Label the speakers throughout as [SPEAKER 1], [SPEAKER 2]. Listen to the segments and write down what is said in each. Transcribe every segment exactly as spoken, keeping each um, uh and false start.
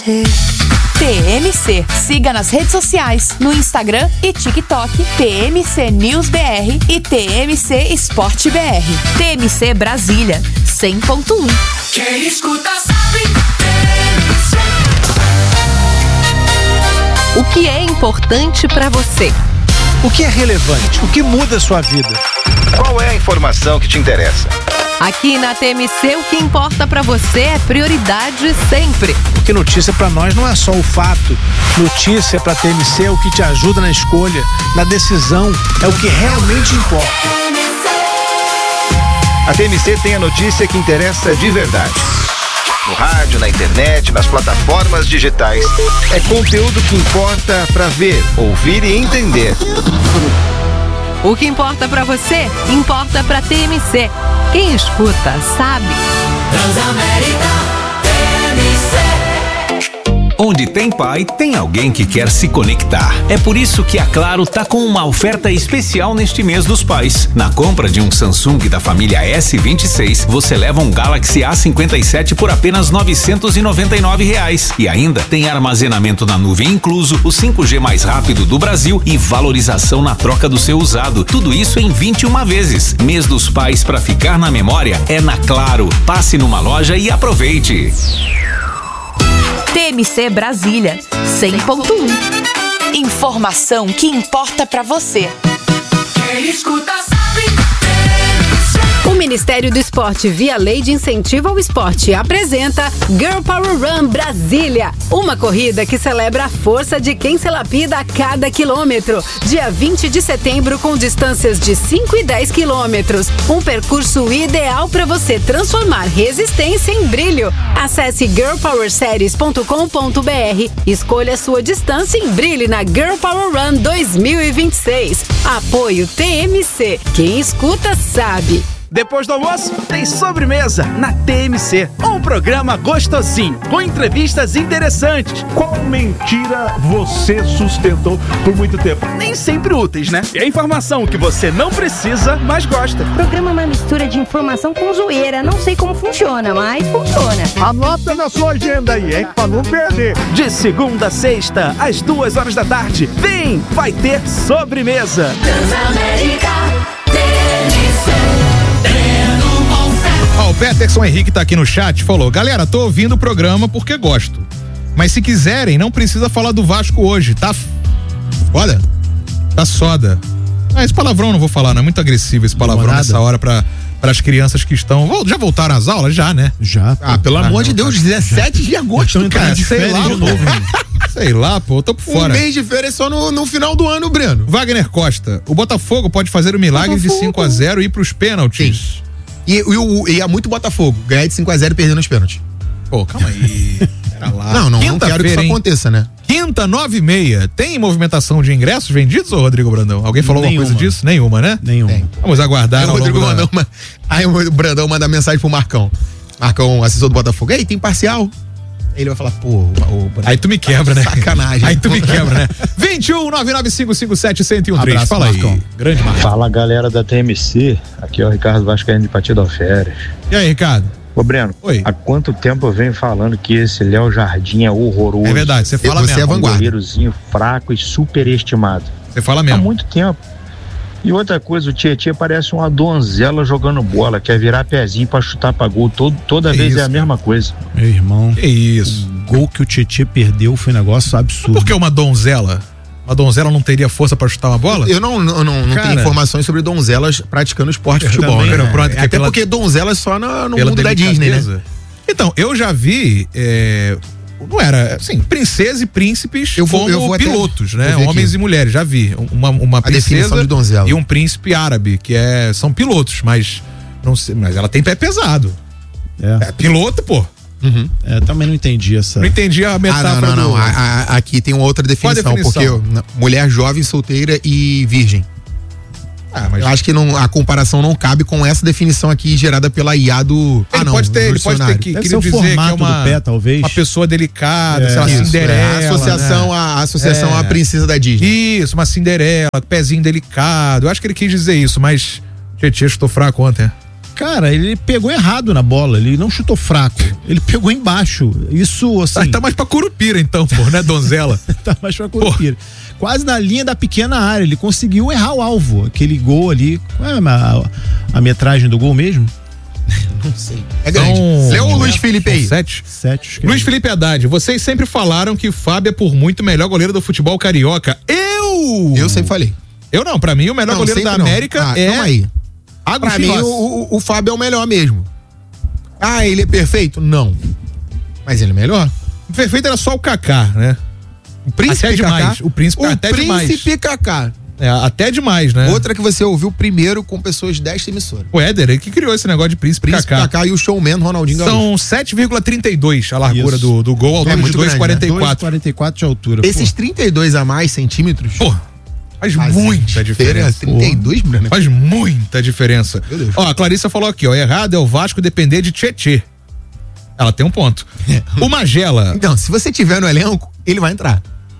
[SPEAKER 1] T M C. Siga nas redes sociais, no Instagram e TikTok, T M C News B R e T M C Esporte B R. T M C Brasília, cem ponto um.
[SPEAKER 2] Quem escuta sabe.
[SPEAKER 3] O que é importante para você?
[SPEAKER 4] O que é relevante? O que muda a sua vida?
[SPEAKER 5] Qual é a informação que te interessa?
[SPEAKER 3] Aqui na T M C, o que importa pra você é prioridade sempre.
[SPEAKER 4] Porque notícia pra nós não é só o fato. Notícia pra T M C é o que te ajuda na escolha, na decisão, é o que realmente importa.
[SPEAKER 5] A T M C tem a notícia que interessa de verdade. No rádio, na internet, nas plataformas digitais. É conteúdo que importa pra ver, ouvir e entender.
[SPEAKER 3] O que importa pra você, importa pra T M C. Quem escuta, sabe.
[SPEAKER 2] Transamérica, T M C.
[SPEAKER 6] Onde tem pai, tem alguém que quer se conectar. É por isso que a Claro tá com uma oferta especial neste mês dos pais. Na compra de um Samsung da família S vinte e seis, você leva um Galaxy A cinquenta e sete por apenas novecentos e noventa e nove reais. E ainda tem armazenamento na nuvem incluso, o cinco G mais rápido do Brasil e valorização na troca do seu usado. Tudo isso em vinte e uma vezes. Mês dos pais pra ficar na memória é na Claro. Passe numa loja e aproveite.
[SPEAKER 1] T M C Brasília, cem ponto um. Informação que importa pra você.
[SPEAKER 2] Quem escuta sabe.
[SPEAKER 7] O Ministério do Esporte, via Lei de Incentivo ao Esporte, apresenta Girl Power Run Brasília, uma corrida que celebra a força de quem se lapida a cada quilômetro. Dia vinte de setembro, com distâncias de cinco e dez quilômetros. Um percurso ideal para você transformar resistência em brilho. Acesse girl power series ponto com ponto b r, escolha sua distância e brilhe na Girl Power Run dois mil e vinte e seis. Apoio T M C. Quem escuta sabe.
[SPEAKER 4] Depois do almoço, tem sobremesa na T M C. Um programa gostosinho, com entrevistas interessantes.
[SPEAKER 8] Qual mentira você sustentou por muito tempo?
[SPEAKER 4] Nem sempre úteis, né? E a informação que você não precisa, mas gosta.
[SPEAKER 9] O programa é uma mistura de informação com zoeira. Não sei como funciona, mas funciona.
[SPEAKER 8] Anota na sua agenda aí, hein? Pra não perder.
[SPEAKER 4] De segunda a sexta, às duas horas da tarde. Vem, vai ter sobremesa.
[SPEAKER 2] Transamérica, T M C.
[SPEAKER 10] Ó, o Peterson Henrique tá aqui no chat, falou: galera, tô ouvindo o programa porque gosto. Mas se quiserem, não precisa falar do Vasco hoje, tá? Olha, tá soda. Ah, esse palavrão eu não vou falar, não é muito agressivo esse palavrão nessa hora pra, pras crianças que estão. Já voltaram às aulas? Já, né?
[SPEAKER 11] Já.
[SPEAKER 10] Ah, pelo
[SPEAKER 11] ah,
[SPEAKER 10] amor
[SPEAKER 11] não,
[SPEAKER 10] de Deus,
[SPEAKER 11] tá.
[SPEAKER 10] dezessete de agosto, cara. Sei lá,
[SPEAKER 11] de novo,
[SPEAKER 10] sei lá, pô, eu tô por fora.
[SPEAKER 11] Um mês de férias só no, no final do ano, Breno.
[SPEAKER 10] Wagner Costa, o Botafogo pode fazer o milagre Botafogo. de cinco a zero e ir pros pênaltis.
[SPEAKER 11] Sim. E, e, e é muito Botafogo, ganhar de cinco a zero e perder nos pênaltis.
[SPEAKER 10] Pô, calma aí. Pera lá.
[SPEAKER 11] Não, não, não quero que isso hein? aconteça, né?
[SPEAKER 10] Quinta, nove e meia. Tem movimentação de ingressos vendidos, ô Rodrigo Brandão? Alguém falou
[SPEAKER 11] Nenhuma.
[SPEAKER 10] alguma coisa disso? Nenhuma, né?
[SPEAKER 11] Nenhuma. Tem.
[SPEAKER 10] Vamos aguardar.
[SPEAKER 11] Aí o Rodrigo Brandão, da... aí o Brandão manda mensagem pro Marcão. Marcão, assessor do Botafogo. Ei, tem parcial? Ele vai falar, pô, o,
[SPEAKER 10] aí tu me quebra, né?
[SPEAKER 11] Sacanagem.
[SPEAKER 10] Aí tu me quebra, né? vinte e um, nove nove cinco cinco sete, um zero um três. Fala
[SPEAKER 11] Marcão.
[SPEAKER 10] aí. Grande Marcão.
[SPEAKER 12] Fala, galera da T M C. Aqui é o Ricardo Vascaíno de Partido Alferes.
[SPEAKER 10] E aí, Ricardo?
[SPEAKER 12] Ô, Breno,
[SPEAKER 10] Oi.
[SPEAKER 12] Há quanto tempo eu venho falando que esse Léo Jardim é horroroso?
[SPEAKER 10] É verdade, você fala
[SPEAKER 11] você
[SPEAKER 10] mesmo.
[SPEAKER 11] É vanguarda.
[SPEAKER 12] Um goleirozinho fraco e superestimado.
[SPEAKER 10] Você fala mesmo.
[SPEAKER 12] Há muito tempo. E outra coisa, o Tietê parece uma donzela jogando bola, quer virar pezinho pra chutar pra gol. Todo, toda
[SPEAKER 11] que
[SPEAKER 12] vez
[SPEAKER 11] isso?
[SPEAKER 12] É a mesma coisa.
[SPEAKER 11] Meu irmão.
[SPEAKER 10] Que isso?
[SPEAKER 11] O gol que o Tietê perdeu foi um negócio absurdo.
[SPEAKER 10] Por que uma donzela? Uma donzela não teria força pra chutar uma bola?
[SPEAKER 11] Eu não, não, não, não tenho informações sobre donzelas praticando esporte de futebol.
[SPEAKER 10] Também,
[SPEAKER 11] né?
[SPEAKER 10] Pronto,
[SPEAKER 11] é, até
[SPEAKER 10] pela,
[SPEAKER 11] porque donzelas só no, no mundo da Disney, né?
[SPEAKER 10] Então, eu já vi... É, não era, assim, princesa e príncipes
[SPEAKER 11] eu vou,
[SPEAKER 10] como
[SPEAKER 11] eu vou
[SPEAKER 10] pilotos,
[SPEAKER 11] até,
[SPEAKER 10] né? Homens aqui. E mulheres, já vi. Uma, uma
[SPEAKER 11] a
[SPEAKER 10] princesa
[SPEAKER 11] de donzela.
[SPEAKER 10] E um príncipe árabe, que é, são pilotos, mas, não sei, mas ela tem pé pesado. É, é piloto, pô.
[SPEAKER 11] Uhum.
[SPEAKER 13] É, também não entendi essa.
[SPEAKER 10] Não entendi a metáfora.
[SPEAKER 11] Ah, não, não, não.
[SPEAKER 10] Do...
[SPEAKER 11] A, a, aqui tem uma outra definição, definição? porque eu, mulher jovem, solteira e virgem. Ah, mas... Eu acho que não, a comparação não cabe com essa definição aqui gerada pela I A do.
[SPEAKER 10] Ele
[SPEAKER 11] ah, não,
[SPEAKER 10] pode ter, ele pode ter que,
[SPEAKER 13] Deve
[SPEAKER 10] ser o
[SPEAKER 13] dizer
[SPEAKER 10] formato
[SPEAKER 13] que é uma,
[SPEAKER 10] do
[SPEAKER 13] pé, talvez.
[SPEAKER 10] Uma pessoa delicada,
[SPEAKER 13] é,
[SPEAKER 10] sei lá,
[SPEAKER 11] isso,
[SPEAKER 10] Cinderela.
[SPEAKER 11] É, a associação,
[SPEAKER 10] né?
[SPEAKER 11] a, a associação
[SPEAKER 10] é.
[SPEAKER 11] à princesa da Disney.
[SPEAKER 10] Isso, uma Cinderela, pezinho delicado. Eu acho que ele quis dizer isso, mas. Tietê, estou fraco ontem.
[SPEAKER 4] Cara, ele pegou errado na bola, ele não chutou fraco, ele pegou embaixo. Isso, assim.
[SPEAKER 10] Tá, tá mais pra Curupira, então, pô, né, donzela?
[SPEAKER 4] Tá mais pra Curupira. Pô. Quase na linha da pequena área, ele conseguiu errar o alvo. Aquele gol ali. Qual é a, a metragem do gol mesmo?
[SPEAKER 11] Não sei. É grande. Então, Leu o Luiz Felipe aí.
[SPEAKER 10] Sete.
[SPEAKER 4] Sete.
[SPEAKER 10] Luiz Felipe Haddad, vocês sempre falaram que Fábio é por muito o melhor goleiro do futebol carioca. Eu!
[SPEAKER 11] Eu sempre falei.
[SPEAKER 10] Eu não, pra mim o melhor não, goleiro da América
[SPEAKER 11] ah,
[SPEAKER 10] é...
[SPEAKER 11] Calma aí.
[SPEAKER 10] Agostinho
[SPEAKER 11] pra mim o, o, o Fábio é o melhor mesmo. Ah, ele é perfeito? Não. Mas ele é melhor?
[SPEAKER 10] O perfeito era só o Kaká, né?
[SPEAKER 11] O Príncipe
[SPEAKER 10] até
[SPEAKER 11] Kaká.
[SPEAKER 10] Demais. O Príncipe
[SPEAKER 11] o
[SPEAKER 10] até
[SPEAKER 11] príncipe
[SPEAKER 10] demais.
[SPEAKER 11] O Príncipe Kaká.
[SPEAKER 10] É, até demais, né?
[SPEAKER 11] Outra que você ouviu primeiro com pessoas desta emissora.
[SPEAKER 10] O Éder, ele que criou esse negócio de Príncipe,
[SPEAKER 11] Príncipe
[SPEAKER 10] Kaká.
[SPEAKER 11] Kaká e o showman Ronaldinho Gaúcho.
[SPEAKER 10] São sete vírgula trinta e dois a largura do, do gol, altura
[SPEAKER 11] é
[SPEAKER 10] de dois vírgula quarenta e quatro.
[SPEAKER 4] dois vírgula quarenta e quatro de altura.
[SPEAKER 11] Esses
[SPEAKER 4] pô.
[SPEAKER 11] trinta e dois a mais centímetros.
[SPEAKER 10] Pô, faz, faz muita diferença.
[SPEAKER 11] trinta e dois, Bruno.
[SPEAKER 10] Faz muita diferença. Ó, a Clarissa falou aqui, ó, errado é o Vasco depender de Tietê. Ela tem um ponto. É. O Magela.
[SPEAKER 11] Então, se você tiver no elenco, ele vai entrar.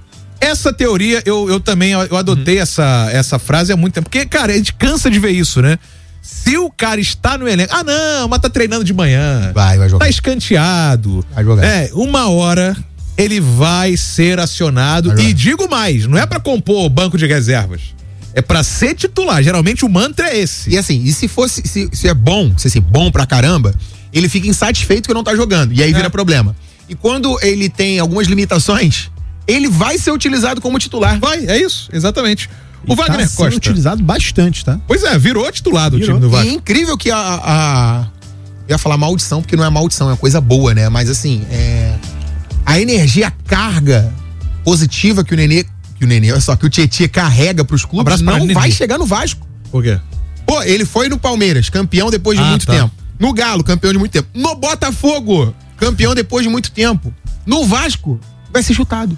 [SPEAKER 10] Essa teoria, eu, eu também eu adotei uhum. essa, essa frase há muito tempo. Porque, cara, a gente cansa de ver isso, né? Se o cara está no elenco. Ah, não, mas tá treinando de manhã.
[SPEAKER 11] Vai, vai jogar.
[SPEAKER 10] Tá escanteado.
[SPEAKER 11] Vai jogar.
[SPEAKER 10] É, uma hora ele vai ser acionado. Vai e digo mais, não é pra compor o banco de reservas. É pra ser titular. Geralmente o mantra é esse.
[SPEAKER 11] E assim, e se fosse, se, se é bom, se é bom pra caramba, ele fica insatisfeito que não tá jogando. E aí vira é. problema. E quando ele tem algumas limitações, ele vai ser utilizado como titular.
[SPEAKER 10] Vai, é isso, exatamente. O
[SPEAKER 4] e
[SPEAKER 10] Wagner
[SPEAKER 4] tá
[SPEAKER 10] Costa.
[SPEAKER 4] utilizado bastante, tá?
[SPEAKER 10] Pois é, virou titular do
[SPEAKER 11] virou.
[SPEAKER 10] time do Vasco.
[SPEAKER 11] E é incrível que a, a. Eu ia falar maldição, porque não é maldição, é uma coisa boa, né? Mas assim, é. A energia, a carga positiva que o Nenê. Que o Nenê, olha só, que o Tietê carrega pros clubes, um não vai Nenê. chegar no Vasco.
[SPEAKER 10] Por quê?
[SPEAKER 11] Pô, ele foi no Palmeiras, campeão depois de ah, muito tá. tempo. No Galo, campeão de muito tempo. No Botafogo, campeão depois de muito tempo. No Vasco, vai ser chutado.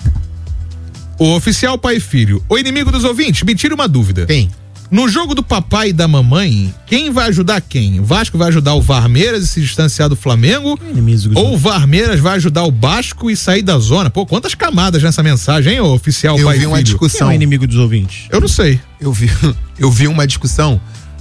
[SPEAKER 10] O oficial pai e filho. O inimigo dos ouvintes, me tira uma dúvida.
[SPEAKER 11] Quem?
[SPEAKER 10] No jogo do papai e da mamãe, quem vai ajudar quem? O Vasco vai ajudar o Varmeiras e se distanciar do Flamengo? Ou o Varmeiras vai ajudar o Vasco e sair da zona? Pô, quantas camadas nessa mensagem, hein, ô oficial
[SPEAKER 11] eu
[SPEAKER 10] pai e
[SPEAKER 11] filho? Eu vi uma discussão.
[SPEAKER 4] Quem é o inimigo dos ouvintes?
[SPEAKER 10] Eu não sei.
[SPEAKER 11] Eu vi, eu vi uma discussão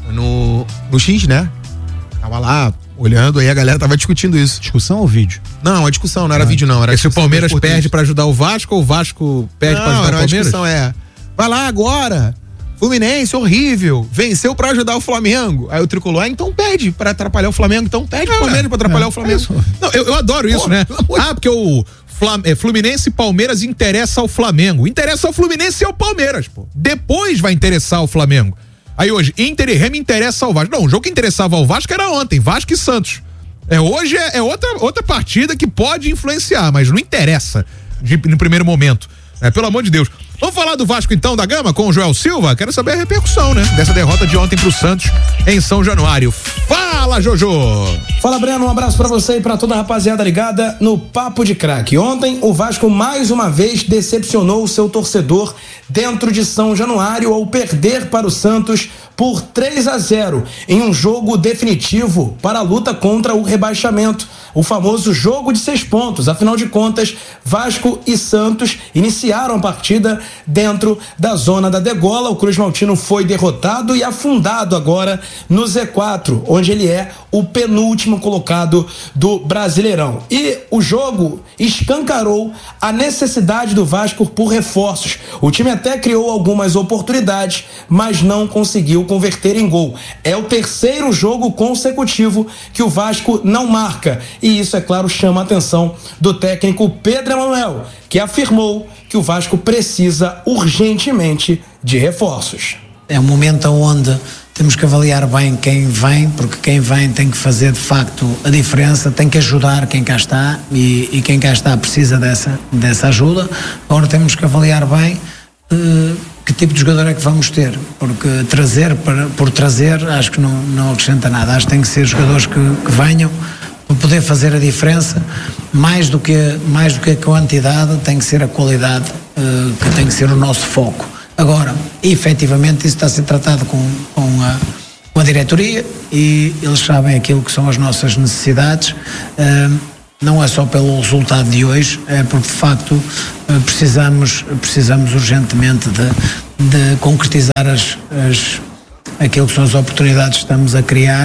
[SPEAKER 11] no, no X, né? Tava lá olhando, aí a galera tava discutindo isso.
[SPEAKER 4] Discussão ou vídeo?
[SPEAKER 11] Não, a discussão não era ah. vídeo não. Era
[SPEAKER 10] se o Palmeiras perde pra ajudar o Vasco ou o Vasco perde não, pra ajudar o Palmeiras?
[SPEAKER 11] Não, a discussão é, vai lá agora, Fluminense, horrível, venceu pra ajudar o Flamengo. Aí o Tricolor, ah, então perde pra atrapalhar o Flamengo, então perde é, o Palmeiras pra atrapalhar é, o Flamengo.
[SPEAKER 10] É não, eu, eu adoro isso, Pô, né? Ah, porque o Fluminense e Palmeiras interessa ao Flamengo. Interessa ao Fluminense e ao Palmeiras, pô. Depois vai interessar ao Flamengo. Aí hoje, Inter e Remo interessa ao Vasco. Não, o jogo que interessava ao Vasco era ontem, Vasco e Santos. É, hoje é, é outra, outra partida que pode influenciar, mas não interessa de, no primeiro momento. É, pelo amor de Deus. Vamos falar do Vasco então, da Gama, com o Joel Silva? Quero saber a repercussão, né? Dessa derrota de ontem pro Santos em São Januário. Fala, Jojo!
[SPEAKER 13] Fala, Breno, um abraço pra você e pra toda a rapaziada ligada no Papo de Craque. Ontem, o Vasco mais uma vez decepcionou o seu torcedor dentro de São Januário ao perder para o Santos por três a zero em um jogo definitivo para a luta contra o rebaixamento. O famoso jogo de seis pontos. Afinal de contas, Vasco e Santos iniciaram a partida dentro da zona da degola. O Cruz Maltino foi derrotado e afundado agora no Z quatro, onde ele é o penúltimo colocado do Brasileirão. E o jogo escancarou a necessidade do Vasco por reforços. O time até criou algumas oportunidades, mas não conseguiu converter em gol. É o terceiro jogo consecutivo que o Vasco não marca. E isso, é claro, chama a atenção do técnico Pedro Emanuel, que afirmou que o Vasco precisa urgentemente de reforços.
[SPEAKER 14] É um momento onde temos que avaliar bem quem vem, porque quem vem tem que fazer de facto a diferença, tem que ajudar quem cá está e, e quem cá está precisa dessa, dessa ajuda. Agora temos que avaliar bem uh, que tipo de jogador é que vamos ter, porque trazer para, por trazer acho que não, não acrescenta nada. Acho que tem que ser jogadores que, que venham para poder fazer a diferença. Mais do que, mais do que a quantidade, tem que ser a qualidade uh, que tem que ser o nosso foco. Agora, efetivamente, isso está a ser tratado com, com, a, com a diretoria e eles sabem aquilo que são as nossas necessidades. Uh, não é só pelo resultado de hoje, é porque de facto uh, precisamos, precisamos urgentemente de, de concretizar as, as, aquilo que são as oportunidades que estamos a criar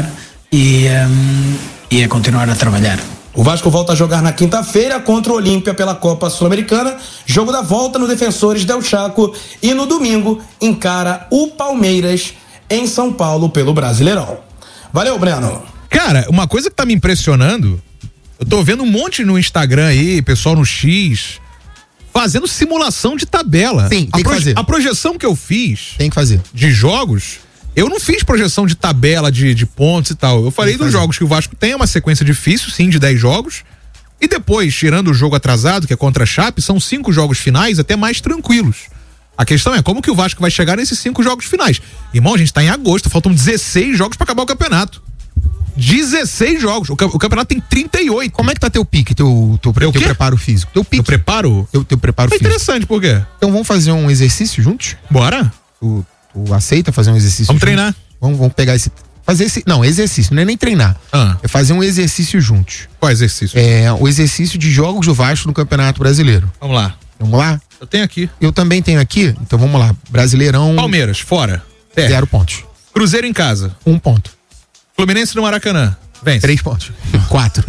[SPEAKER 14] e, um, e a continuar a trabalhar.
[SPEAKER 13] O Vasco volta a jogar na quinta-feira contra o Olímpia pela Copa Sul-Americana, jogo da volta no Defensores del Chaco, e no domingo encara o Palmeiras em São Paulo pelo Brasileirão. Valeu, Breno.
[SPEAKER 10] Cara, uma coisa que tá me impressionando, eu tô vendo um monte no Instagram aí, pessoal no X, fazendo simulação de tabela.
[SPEAKER 11] Sim, tem
[SPEAKER 10] a
[SPEAKER 11] que
[SPEAKER 10] proje-
[SPEAKER 11] fazer.
[SPEAKER 10] A projeção que eu fiz...
[SPEAKER 11] Tem que fazer.
[SPEAKER 10] De jogos... Eu não fiz projeção de tabela, de, de pontos e tal. Eu falei dos jogos que o Vasco tem, é uma sequência difícil, sim, de dez jogos. E depois, tirando o jogo atrasado, que é contra a Chape, são cinco jogos finais até mais tranquilos. A questão é como que o Vasco vai chegar nesses cinco jogos finais. Irmão, a gente tá em agosto, faltam dezesseis jogos pra acabar o campeonato. dezesseis jogos. O, o campeonato tem trinta e oito.
[SPEAKER 11] Como é que tá teu pique, teu, teu, teu, teu preparo físico? Teu pique.
[SPEAKER 10] Teu preparo?
[SPEAKER 11] Teu, teu preparo
[SPEAKER 10] É
[SPEAKER 11] físico.
[SPEAKER 10] interessante, por quê?
[SPEAKER 11] Então vamos fazer um exercício juntos?
[SPEAKER 10] Bora.
[SPEAKER 11] Tu, tu aceita fazer um exercício
[SPEAKER 10] Vamos
[SPEAKER 11] juntos?
[SPEAKER 10] treinar.
[SPEAKER 11] Vamos, vamos pegar esse... Fazer esse... Não, exercício, não é nem treinar.
[SPEAKER 10] Ah.
[SPEAKER 11] É fazer um exercício juntos.
[SPEAKER 10] Qual exercício?
[SPEAKER 11] É o exercício de jogos do Vasco no Campeonato Brasileiro.
[SPEAKER 10] Vamos lá.
[SPEAKER 11] Vamos lá?
[SPEAKER 10] Eu tenho aqui.
[SPEAKER 11] Eu também tenho aqui, então vamos lá. Brasileirão...
[SPEAKER 10] Palmeiras, fora. É.
[SPEAKER 11] Zero pontos.
[SPEAKER 10] Cruzeiro em casa.
[SPEAKER 11] Um ponto.
[SPEAKER 10] Fluminense no Maracanã. Vence.
[SPEAKER 11] Três pontos. Quatro.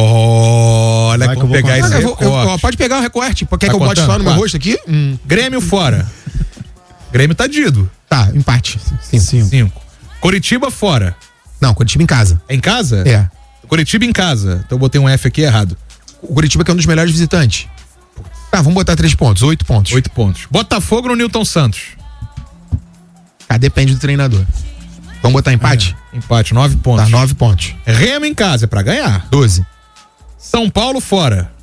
[SPEAKER 10] Olha
[SPEAKER 11] Vai
[SPEAKER 10] como
[SPEAKER 11] que eu vou
[SPEAKER 10] pegar
[SPEAKER 11] contar.
[SPEAKER 10] esse
[SPEAKER 11] Eu vou- eu-
[SPEAKER 10] recorte.
[SPEAKER 11] ó, pode pegar o recorte. Quer
[SPEAKER 10] Tá
[SPEAKER 11] que eu bote
[SPEAKER 10] contando?
[SPEAKER 11] só no meu
[SPEAKER 10] Quatro.
[SPEAKER 11] rosto aqui? Hum.
[SPEAKER 10] Grêmio fora. Grêmio tá dido.
[SPEAKER 11] Tá, empate. Cinco.
[SPEAKER 10] Cinco. Curitiba fora.
[SPEAKER 11] Não, Curitiba em casa.
[SPEAKER 10] É em casa?
[SPEAKER 11] É.
[SPEAKER 10] Curitiba em casa. Então eu botei um F aqui errado.
[SPEAKER 11] O Curitiba que é um dos melhores visitantes. Tá, vamos botar três pontos. Oito pontos.
[SPEAKER 10] Oito pontos. Botafogo no Newton Santos.
[SPEAKER 11] Ah, depende do treinador. Vamos botar empate?
[SPEAKER 10] É, empate, nove pontos.
[SPEAKER 11] Tá, nove pontos.
[SPEAKER 10] Remo em casa, é pra ganhar.
[SPEAKER 11] Doze.
[SPEAKER 10] São Paulo fora.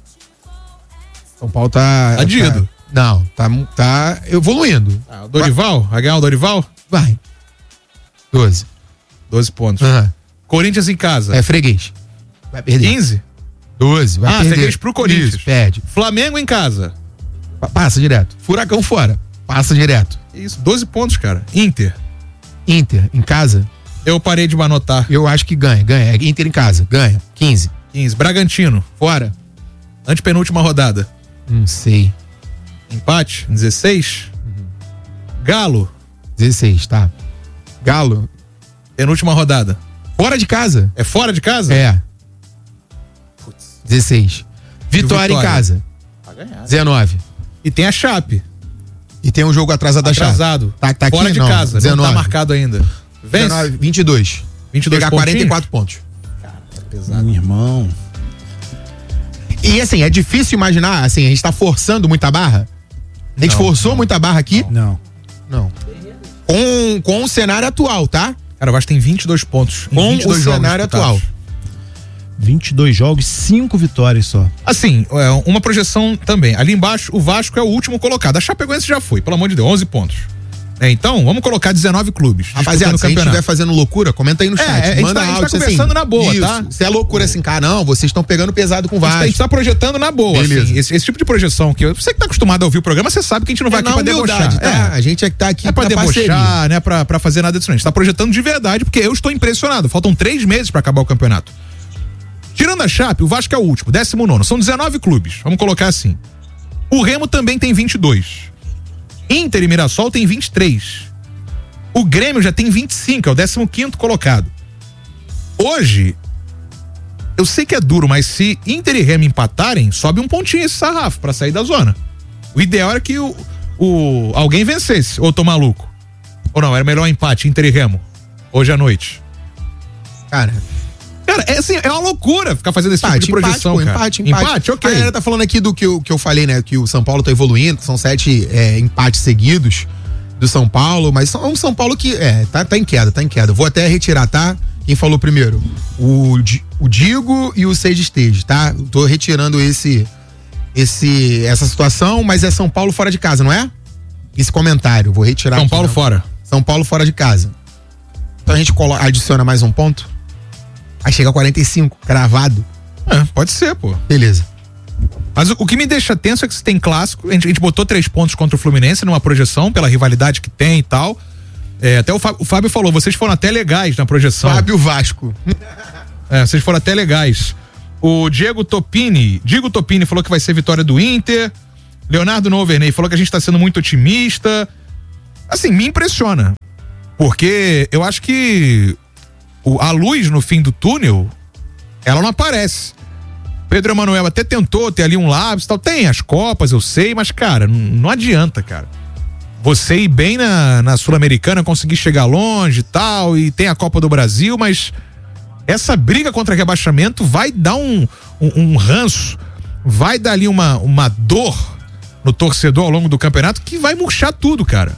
[SPEAKER 11] São Paulo tá...
[SPEAKER 10] Adido.
[SPEAKER 11] Tá, não, tá, tá evoluindo.
[SPEAKER 10] Ah, o Dorival? Vai ganhar o Dorival?
[SPEAKER 11] Vai. Doze.
[SPEAKER 10] Doze pontos.
[SPEAKER 11] Aham.
[SPEAKER 10] Corinthians em casa.
[SPEAKER 11] É freguês. Vai perder.
[SPEAKER 10] quinze?
[SPEAKER 11] Doze. Vai
[SPEAKER 10] Ah,
[SPEAKER 11] perder.
[SPEAKER 10] freguês pro Corinthians.
[SPEAKER 11] Isso, perde.
[SPEAKER 10] Flamengo em casa.
[SPEAKER 11] Pa- Passa direto. Furacão fora. Passa direto.
[SPEAKER 10] Isso, doze pontos, cara. Inter.
[SPEAKER 11] Inter em casa.
[SPEAKER 10] Eu parei de anotar.
[SPEAKER 11] Eu acho que ganha. Ganha. É Inter em casa. Ganha. quinze.
[SPEAKER 10] quinze. Bragantino.
[SPEAKER 11] Fora.
[SPEAKER 10] Antepenúltima rodada.
[SPEAKER 11] Não sei.
[SPEAKER 10] Empate. dezesseis. Galo.
[SPEAKER 11] dezesseis, tá. Galo.
[SPEAKER 10] Penúltima rodada.
[SPEAKER 11] Fora de casa.
[SPEAKER 10] É fora de casa?
[SPEAKER 11] É. dezesseis. Vitória,
[SPEAKER 10] Vitória.
[SPEAKER 11] em casa.
[SPEAKER 10] Pra ganhar.
[SPEAKER 11] dezenove.
[SPEAKER 10] E tem a Chape.
[SPEAKER 11] E tem um jogo atrasado da Chape.
[SPEAKER 10] Atrasado.
[SPEAKER 11] Tá, tá
[SPEAKER 10] fora
[SPEAKER 11] aqui?
[SPEAKER 10] de
[SPEAKER 11] Não,
[SPEAKER 10] casa.
[SPEAKER 11] dezenove.
[SPEAKER 10] Não tá marcado ainda. Vence.
[SPEAKER 11] dezenove, vinte e dois.
[SPEAKER 10] vinte e dois
[SPEAKER 11] Pegar
[SPEAKER 10] pontinhos?
[SPEAKER 11] quarenta e quatro pontos.
[SPEAKER 10] Pesado.
[SPEAKER 8] Meu irmão.
[SPEAKER 11] E assim, é difícil imaginar, assim, a gente tá forçando muita barra. A gente
[SPEAKER 10] Não,
[SPEAKER 11] forçou
[SPEAKER 10] não.
[SPEAKER 11] muita barra aqui?
[SPEAKER 8] Não.
[SPEAKER 11] Não. Com, com o cenário atual, tá?
[SPEAKER 10] Cara, o Vasco tem vinte e dois pontos. em
[SPEAKER 11] Com
[SPEAKER 10] vinte e dois
[SPEAKER 11] o
[SPEAKER 10] jogos
[SPEAKER 11] cenário
[SPEAKER 10] disputados.
[SPEAKER 11] atual.
[SPEAKER 8] vinte e dois jogos, cinco vitórias só.
[SPEAKER 10] Assim, é, uma projeção também. Ali embaixo, o Vasco é o último colocado. A Chapecoense já foi, pelo amor de Deus, onze pontos. É, então, vamos colocar dezenove clubes.
[SPEAKER 11] Rapaziada,
[SPEAKER 10] disputando
[SPEAKER 11] se a gente
[SPEAKER 10] campeonato.
[SPEAKER 11] estiver fazendo loucura, comenta aí no
[SPEAKER 10] É,
[SPEAKER 11] chat.
[SPEAKER 10] a gente
[SPEAKER 11] Manda
[SPEAKER 10] tá- a gente tá
[SPEAKER 11] áudio,
[SPEAKER 10] conversando
[SPEAKER 11] assim,
[SPEAKER 10] na boa,
[SPEAKER 11] isso.
[SPEAKER 10] tá?
[SPEAKER 11] Se é loucura assim, cara, não, vocês estão pegando pesado com o
[SPEAKER 10] A gente tá-
[SPEAKER 11] Vasco.
[SPEAKER 10] a gente tá projetando na boa,
[SPEAKER 11] Beleza.
[SPEAKER 10] assim. Esse, esse tipo de projeção que eu- você que tá acostumado a ouvir o programa, você sabe que a gente não vai
[SPEAKER 11] É
[SPEAKER 10] aqui
[SPEAKER 11] na
[SPEAKER 10] pra
[SPEAKER 11] humildade,
[SPEAKER 10] debochar.
[SPEAKER 11] tá? A gente é que tá aqui
[SPEAKER 10] Não é pra
[SPEAKER 11] na
[SPEAKER 10] debochar,
[SPEAKER 11] parceria.
[SPEAKER 10] não é pra, pra fazer nada disso, não. A gente tá projetando de verdade, porque eu estou impressionado. Faltam três meses pra acabar o campeonato. Tirando a Chape, o Vasco é o último, décimo nono. São dezenove clubes, vamos colocar assim. O Remo também tem vinte e dois. Inter e Mirassol tem vinte e três. O Grêmio já tem vinte e cinco, é o décimo quinto colocado. Hoje, eu sei que é duro, mas se Inter e Remo empatarem, sobe um pontinho esse sarrafo pra sair da zona. O ideal era que o, o alguém vencesse, ou eu tô maluco. Ou não, era melhor um empate, Inter e Remo, hoje à noite.
[SPEAKER 11] Cara,
[SPEAKER 10] Cara, é assim, é uma loucura ficar fazendo esse
[SPEAKER 11] empate,
[SPEAKER 10] tipo de projeção,
[SPEAKER 11] empate, pô,
[SPEAKER 10] cara.
[SPEAKER 11] empate, empate.
[SPEAKER 10] Empate, ok.
[SPEAKER 11] A galera tá falando aqui do que eu, que eu falei, né? Que o São Paulo tá evoluindo, são sete é, empates seguidos do São Paulo, mas é um São Paulo que, é, tá, tá em queda, tá em queda. Vou até retirar, tá? Quem falou primeiro? O, Di- o Digo e o Sage Stage, tá? Eu tô retirando esse, esse, essa situação, mas é São Paulo fora de casa, não é? Esse comentário, vou retirar.
[SPEAKER 10] São
[SPEAKER 11] aqui,
[SPEAKER 10] Paulo
[SPEAKER 11] não.
[SPEAKER 10] fora.
[SPEAKER 11] São Paulo fora de casa. Então a gente colo- adiciona mais um ponto? Aí chega a quarenta e cinco, cravado.
[SPEAKER 10] É, pode ser, pô.
[SPEAKER 11] Beleza.
[SPEAKER 10] Mas o, o que me deixa tenso é que se tem clássico, a gente, a gente botou três pontos contra o Fluminense numa projeção, pela rivalidade que tem e tal. É, até o Fábio, o Fábio falou, vocês foram até legais na projeção.
[SPEAKER 11] Fábio Vasco.
[SPEAKER 10] É, vocês foram até legais. O Diego Topini, Diego Topini falou que vai ser vitória do Inter. Leonardo Noverney falou que a gente tá sendo muito otimista. Assim, me impressiona. Porque eu acho que o, a luz no fim do túnel, ela não aparece. Pedro Emanuel até tentou ter ali um lápis e tal. Tem as Copas, eu sei, mas, cara, não, não adianta, cara. Você ir bem na, na Sul-Americana, conseguir chegar longe e tal, e tem a Copa do Brasil, mas essa briga contra rebaixamento vai dar um, um, um ranço, vai dar ali uma, uma dor no torcedor ao longo do campeonato que vai murchar tudo, cara.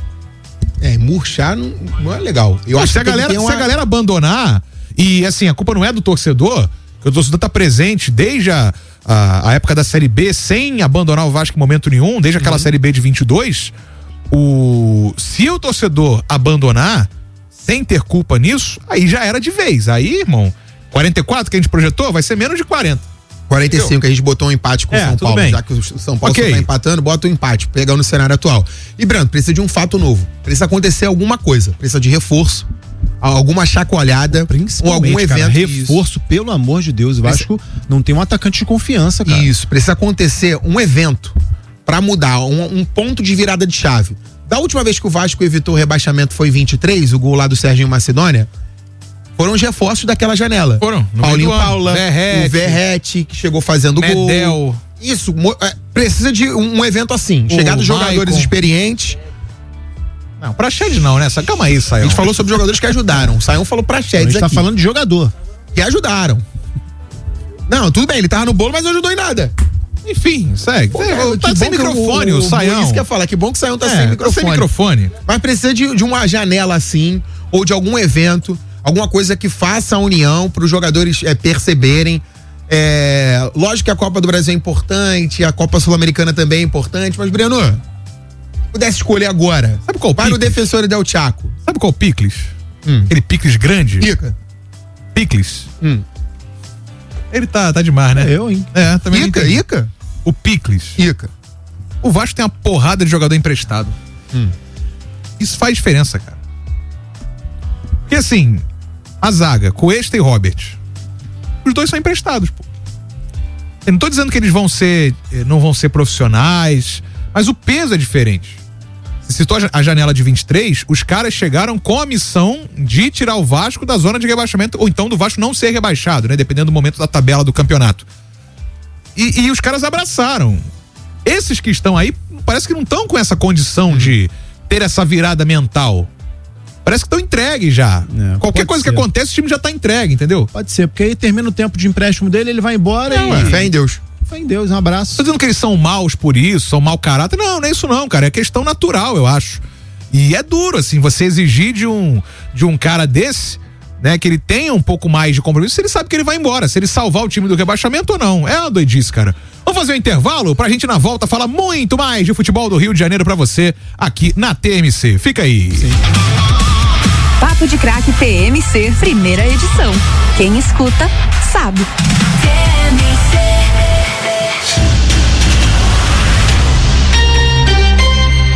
[SPEAKER 11] É, murchar não, não é legal. Eu
[SPEAKER 10] Pô,
[SPEAKER 11] acho
[SPEAKER 10] se, a
[SPEAKER 11] que
[SPEAKER 10] galera,
[SPEAKER 11] tem uma...
[SPEAKER 10] se a galera abandonar, e assim, a culpa não é do torcedor, que o torcedor tá presente desde a, a, a época da Série B, sem abandonar o Vasco em momento nenhum, desde aquela uhum. Série B de vinte e dois, o, se o torcedor abandonar, sem ter culpa nisso, aí já era de vez. Aí, irmão, quarenta e quatro que a gente projetou, vai ser menos de quarenta.
[SPEAKER 11] quarenta e cinco, entendeu? A gente botou um empate com o é, São Paulo, bem. Já que o São Paulo okay. só tá empatando, bota um empate, pegando o cenário atual. E, Brando, precisa de um fato novo, precisa acontecer alguma coisa, precisa de reforço, alguma chacoalhada ou algum evento.
[SPEAKER 15] Cara, reforço, isso. Pelo amor de Deus, o Vasco precisa... não tem um atacante de confiança, cara.
[SPEAKER 11] Isso, precisa acontecer um evento pra mudar, um, um ponto de virada de chave. Da última vez que o Vasco evitou o rebaixamento foi vinte e três, o gol lá do Serginho Macedônia, foram os reforços daquela janela.
[SPEAKER 10] Foram.
[SPEAKER 11] Paulinho Paula, Verrete, o Verrete, que chegou fazendo Medel. Gol. Isso, precisa de um, um evento assim, o chegar dos jogadores Maicon. Experientes.
[SPEAKER 10] Não, Praxedes não, né? Calma aí, Saião.
[SPEAKER 11] A gente falou sobre jogadores que ajudaram. O Saião falou Praxedes aqui.
[SPEAKER 15] A gente tá falando de jogador.
[SPEAKER 11] Que ajudaram. Não, tudo bem, ele tava no bolo, mas não ajudou em nada.
[SPEAKER 10] Enfim, segue. Pô, cara, tá sem microfone, o, o, o Saião.
[SPEAKER 11] Isso que eu ia falar, que bom que o Saião tá
[SPEAKER 10] é,
[SPEAKER 11] sem microfone.
[SPEAKER 10] Tá sem microfone.
[SPEAKER 11] Mas precisa de, de uma janela assim, ou de algum evento, alguma coisa que faça a união para os jogadores é, perceberem. É, lógico que a Copa do Brasil é importante, a Copa Sul-Americana também é importante, mas, Breno, se pudesse escolher agora,
[SPEAKER 10] sabe qual?
[SPEAKER 11] Para o Defensor Del Chaco.
[SPEAKER 10] Sabe qual o Picles? Hum. Aquele Picles grande?
[SPEAKER 11] Ica.
[SPEAKER 10] Picles.
[SPEAKER 11] Hum.
[SPEAKER 10] Ele tá, tá demais, né?
[SPEAKER 11] É eu, hein?
[SPEAKER 10] É, também.
[SPEAKER 11] Ica, Ica?
[SPEAKER 10] O Picles.
[SPEAKER 11] Ica.
[SPEAKER 10] O Vasco tem uma porrada de jogador emprestado.
[SPEAKER 11] Hum.
[SPEAKER 10] Isso faz diferença, cara. Porque assim, a zaga, Cuesta e Robert, os dois são emprestados, pô. Eu não tô dizendo que eles vão ser, não vão ser profissionais, mas o peso é diferente. Se citou a janela de vinte e três, os caras chegaram com a missão de tirar o Vasco da zona de rebaixamento, ou então do Vasco não ser rebaixado, né? Dependendo do momento da tabela do campeonato. E, e os caras abraçaram. Esses que estão aí, parece que não estão com essa condição de ter essa virada mental. Parece que estão entregues já. É, Qualquer coisa ser. que acontece, o time já tá entregue, entendeu?
[SPEAKER 15] Pode ser, porque aí termina o tempo de empréstimo dele, ele vai embora não, e...
[SPEAKER 11] É. Fé em Deus.
[SPEAKER 15] Fé em Deus, um abraço.
[SPEAKER 10] Tô dizendo que eles são maus por isso, são mau caráter. Não, não é isso não, cara. É questão natural, eu acho. E é duro, assim, você exigir de um, de um cara desse, né, que ele tenha um pouco mais de compromisso, se ele sabe que ele vai embora, se ele salvar o time do rebaixamento ou não. É uma doidice, cara. Vamos fazer um intervalo pra gente na volta falar muito mais de futebol do Rio de Janeiro pra você aqui na T M C. Fica aí. Sim.
[SPEAKER 1] Papo de Craque T M C, primeira edição. Quem escuta, sabe. T M C.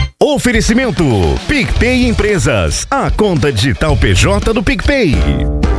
[SPEAKER 16] Oferecimento PicPay Empresas, a conta digital P J do PicPay.